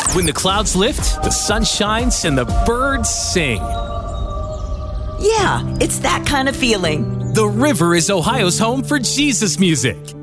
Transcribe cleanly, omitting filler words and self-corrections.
When the clouds lift, the sun shines, and the birds sing. Yeah, it's that kind of feeling. The river is Ohio's home for Jesus music.